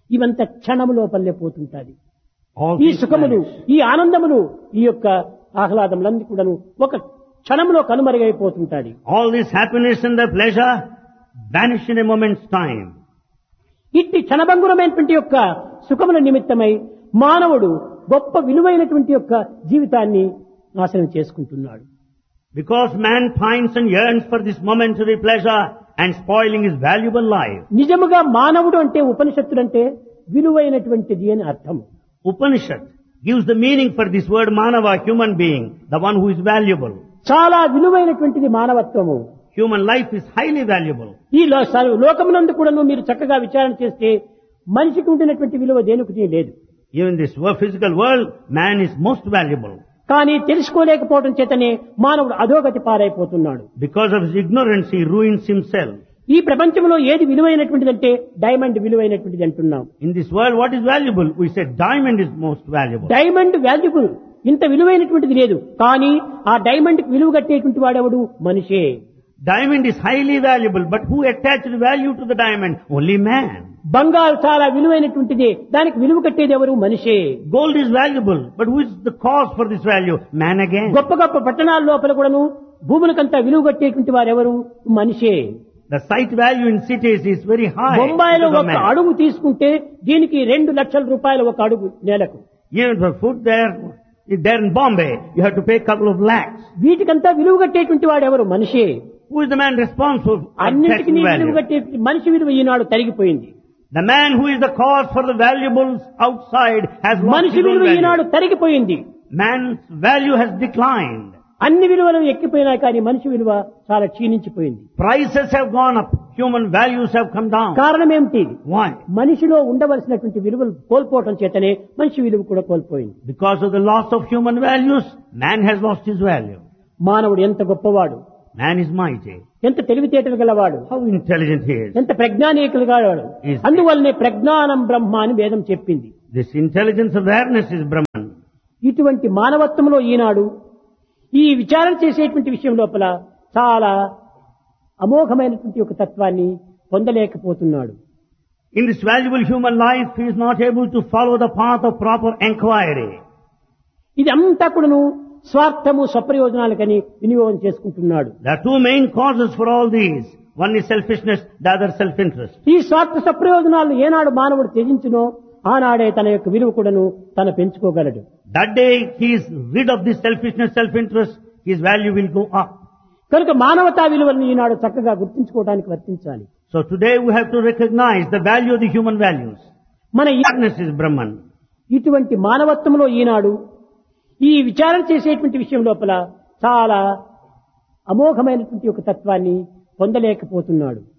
ఇవంత క్షణము లోపలే పోతుంటాది. All ఈ these సుఖములు, vanish. ఈ ఆనందములు, ఈ యొక్క ఆహ్లాదములన్నీ కూడాను ఒక క్షణంలో కనుమరుగైపోతుంటాది. All this happiness and the pleasure vanish in a moment's time. ఇట్టి క్షణభంగురమైనటువంటి యొక్క సుఖముల నిమిత్తమై మానవుడు గొప్ప విలువైనటువంటి యొక్క జీవితాన్ని నాశనం చేసుకుంటున్నాడు. Because man pines and yearns for this momentary pleasure and spoiling his valuable life. నిజముగా మానవుడు అంటే ఉపనిషత్తులంటే విలువైనటువంటిది అని అర్థం. Upanishad gives the meaning for this word manava, human being, the one who is valuable. చాలా విలువైనటువంటిది మానవత్వము. Human life is highly valuable. ఈ లోకమునందు కూడా మీరు చక్కగా విచారణ చేస్తే మనిషికి ఉండినటువంటి విలువ దేనికి లేదు. Even in this physical world, man is most valuable. కానీ తెలుసుకోలేకపోవడం చేతనే మానవుడు అధోగతి పారైపోతున్నాడు. Because of his ignorance, he ruins himself. ఈ ప్రపంచంలో ఏది విలువైనటువంటిదంటే డైమండ్ విలువైనటువంటిది అంటున్నాం. In this world, what is valuable? We say diamond is most valuable. Diamond valuable, ఇంత విలువైనటువంటిది లేదు. కానీ ఆ డైమండ్ కి విలువ కట్టేటువంటి వాడెవడు? మనిషే. Diamond is highly valuable, but who attached value to the diamond? Only man. బంగారు చాలా విలువైనటువంటిది, దానికి విలువ కట్టేది ఎవరు? మనిషే. Gold is valuable, but who is the cause for this value? Man again. గొప్ప గొప్ప పట్టణాల లోపల కూడాను భూములకంతా విలువ కట్టేటువంటి వారెవరు? మనిషే. The site value in cities is very high. బొంబాయిలో because of ఒక man. అడుగు తీసుకుంటే దీనికి 2 లక్షల రూపాయలు ఒక అడుగు నేలకు. Even for food there in Bombay, you have to pay a couple of lakhs. వీటికంతా విలువ కట్టేటువంటి వాడు ఎవరు? మనిషే. Who is the man responsible for అన్నింటికి attaching విలువ value? కట్టే మనిషి విలువ ఈనాడు తరిగిపోయింది. The man who is the cause for the valuables outside has lost మనిషి his own విలువ ఈనాడు value. తరిగిపోయింది. Man's value has declined. అన్ని విలువలు ఎక్కిపోయినా కానీ మనిషి విలువ చాలా క్షీణించిపోయింది. Prices have gone up. Human values have come down. కారణం ఏమిటి? Why? మనిషిలో ఉండవలసినటువంటి విలువలు కోల్పోవటం చేతనే మనిషి విలువ కూడా కోల్పోయింది. Because of the loss of human values, man has lost his value. మానవుడు ఎంత గొప్పవాడు, Man is mighty. ఎంత తెలివితేటలు గలవాడు, How intelligent he is. ఎంత ప్రజ్ఞానీకులు గలవాడు. Is- అందువల్లనే ప్రజ్ఞానం బ్రహ్మ అని వేదం చెప్పింది. This intelligence awareness is Brahman. ఇటువంటి మానవత్వంలో ఈనాడు ఈ విచారణ చేసేటువంటి విషయం లోపల చాలా అమోఘమైనటువంటి ఒక తత్వాన్ని పొందలేకపోతున్నాడు. In this valuable human life, he is not able to follow the path of proper inquiry. ఇది అంతా కూడాను స్వార్థము స్వప్రయోజనాలకని వినియోగం చేసుకుంటున్నాడు. There are two main causes for all these. One is selfishness, the other self-interest. ఈ స్వార్థ స్వప్రయోజనాలను ఏనాడు మానవుడు త్యజించునో ఆనాడే తన యొక్క విలువ కూడాను తన పెంచుకోగలడు. That day he is rid of this selfishness, self-interest, his value will go up. కనుక మానవతా విలువలను ఈనాడు చక్కగా గుర్తించుకోవడానికి వర్తించాలి. So today we have to recognize the value of the human values. మన ఈ Awareness is Brahman. ఇటువంటి మానవత్వంలో ఈనాడు ఈ విచారణ చేసేటువంటి విషయం లోపల చాలా అమోఘమైనటువంటి ఒక తత్వాన్ని పొందలేకపోతున్నాడు.